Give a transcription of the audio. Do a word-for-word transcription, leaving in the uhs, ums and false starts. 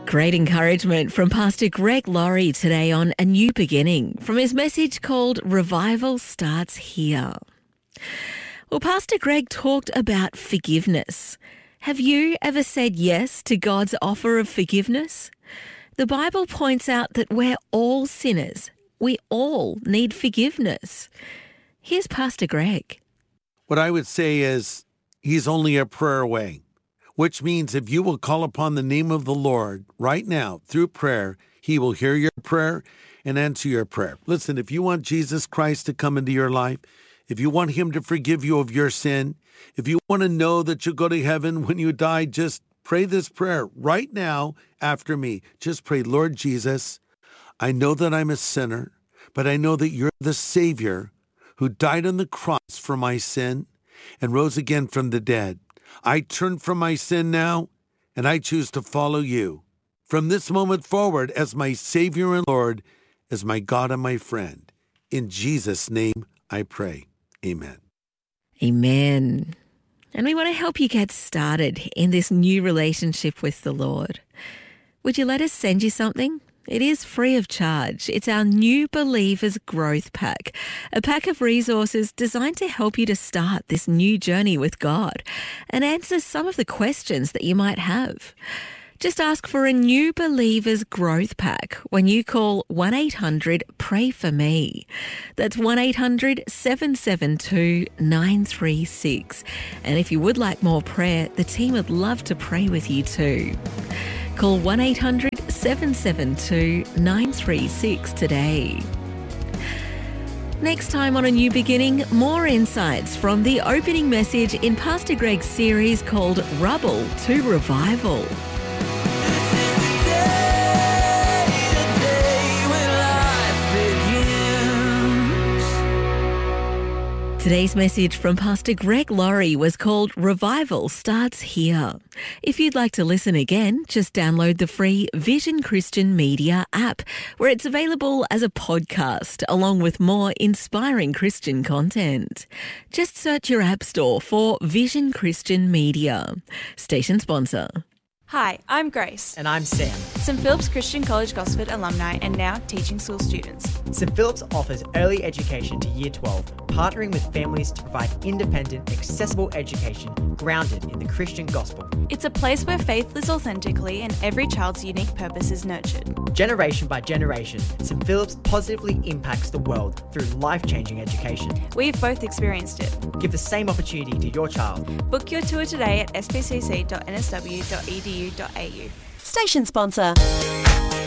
Great encouragement from Pastor Greg Laurie today on A New Beginning from his message called Revival Starts Here. Well, Pastor Greg talked about forgiveness. Have you ever said yes to God's offer of forgiveness? The Bible points out that we're all sinners. We all need forgiveness. Here's Pastor Greg. What I would say is he's only a prayer away, which means if you will call upon the name of the Lord right now through prayer, he will hear your prayer and answer your prayer. Listen, if you want Jesus Christ to come into your life, if you want him to forgive you of your sin, if you want to know that you'll go to heaven when you die, just pray this prayer right now after me. Just pray, Lord Jesus, I know that I'm a sinner, but I know that you're the Savior who died on the cross for my sin and rose again from the dead. I turn from my sin now, and I choose to follow you from this moment forward as my Savior and Lord, as my God and my friend. In Jesus' name I pray. Amen. Amen. And we want to help you get started in this new relationship with the Lord. Would you let us send you something? It is free of charge. It's our New Believers Growth Pack, a pack of resources designed to help you to start this new journey with God and answer some of the questions that you might have. Just ask for a New Believers Growth Pack when you call one eight hundred pray for me. That's one eight hundred seven seven two nine three six. And if you would like more prayer, the team would love to pray with you too. Call one eight hundred seven seven two nine three six today. Next time on A New Beginning, more insights from the opening message in Pastor Greg's series called Rubble to Revival. Today's message from Pastor Greg Laurie was called Revival Starts Here. If you'd like to listen again, just download the free Vision Christian Media app, where it's available as a podcast, along with more inspiring Christian content. Just search your app store for Vision Christian Media. Station sponsor. Hi, I'm Grace. And I'm Sam. Saint Philip's Christian College Gosford alumni and now teaching school students. Saint Philip's offers early education to Year twelve, partnering with families to provide independent, accessible education grounded in the Christian gospel. It's a place where faith lives authentically and every child's unique purpose is nurtured. Generation by generation, Saint Philip's positively impacts the world through life-changing education. We've both experienced it. Give the same opportunity to your child. Book your tour today at s p c c dot n s w dot e d u dot a u. Station sponsor.